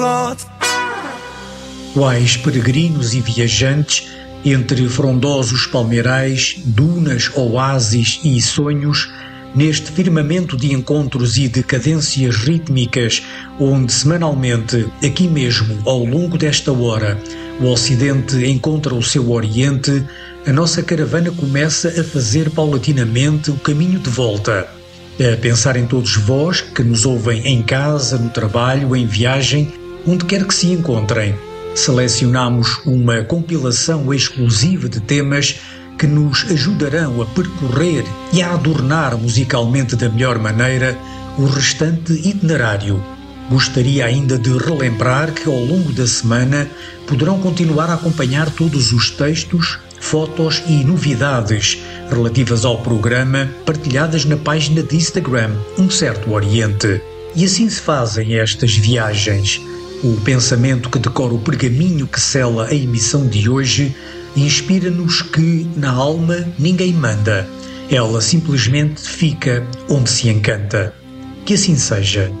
Quais peregrinos e viajantes, entre frondosos palmeirais, dunas, oásis e sonhos, neste firmamento de encontros e de cadências rítmicas, onde semanalmente, aqui mesmo, ao longo desta hora, o Ocidente encontra o seu Oriente, a nossa caravana começa a fazer paulatinamente o caminho de volta. A pensar em todos vós que nos ouvem em casa, no trabalho, em viagem, onde quer que se encontrem. Selecionamos uma compilação exclusiva de temas que nos ajudarão a percorrer e a adornar musicalmente da melhor maneira o restante itinerário. Gostaria ainda de relembrar que ao longo da semana poderão continuar a acompanhar todos os textos, fotos e novidades relativas ao programa partilhadas na página de Instagram Um Certo Oriente. E assim se fazem estas viagens. O pensamento que decora o pergaminho que sela a emissão de hoje inspira-nos que na alma ninguém manda. Ela simplesmente fica onde se encanta. Que assim seja.